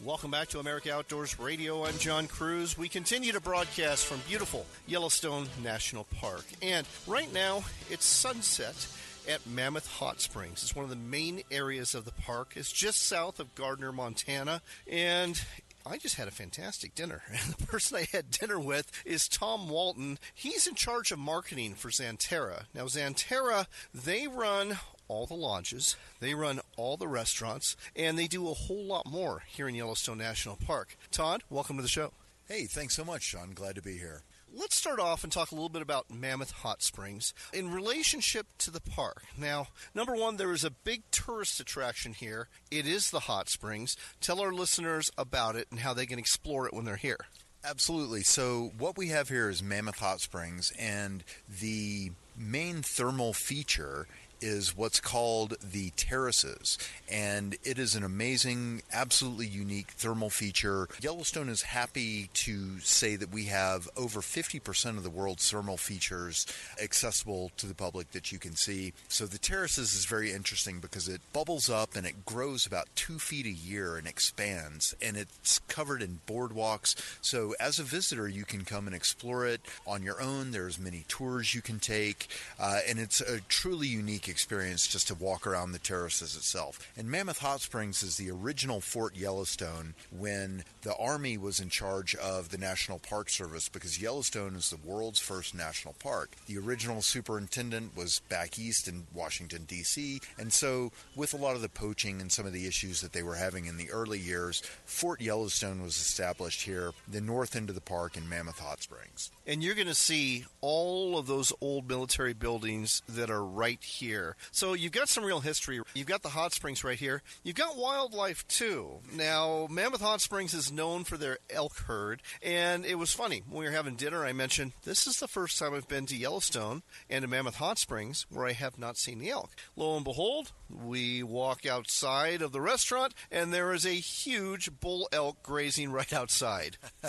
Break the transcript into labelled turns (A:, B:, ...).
A: Welcome back to America Outdoors Radio. I'm John Cruz. We continue to broadcast from beautiful Yellowstone National Park. And right now, it's sunset at Mammoth Hot Springs. It's one of the main areas of the park. It's just south of Gardner, Montana. And I just had a fantastic dinner. And the person I had dinner with is Tom Walton. He's in charge of marketing for Xanterra. Now, Xanterra, they run all the lodges, they run all the restaurants, and they do a whole lot more here in Yellowstone National Park. Todd, welcome to the show.
B: Hey, thanks so much, Sean. Glad to be here.
A: Let's start off and talk a little bit about Mammoth Hot Springs in relationship to the park. Now, number one, there is a big tourist attraction here. It is the hot springs. Tell our listeners about it and how they can explore it when they're here.
B: Absolutely. So what we have here is Mammoth Hot Springs, and the main thermal feature is what's called the terraces, and it is an amazing, absolutely unique thermal feature. Yellowstone is happy to say that we have over 50% of the world's thermal features accessible to the public that you can see. So the terraces is very interesting because it bubbles up and it grows about 2 feet a year and expands, and it's covered in boardwalks. So as a visitor, you can come and explore it on your own. There's many tours you can take, and it's a truly unique experience just to walk around the terraces itself. And Mammoth Hot Springs is the original Fort Yellowstone when the Army was in charge of the National Park Service, because Yellowstone is the world's first national park. The original superintendent was back east in Washington, D.C., and so with a lot of the poaching and some of the issues that they were having in the early years, Fort Yellowstone was established here, the north end of the park in Mammoth Hot Springs.
A: And you're going to see all of those old military buildings that are right here. So you've got some real history. You've got the hot springs right here. You've got wildlife, too. Now, Mammoth Hot Springs is known for their elk herd. And it was funny. When we were having dinner, I mentioned, this is the first time I've been to Yellowstone and to Mammoth Hot Springs where I have not seen the elk. Lo and behold, we walk outside of the restaurant, and there is a huge bull elk grazing right outside.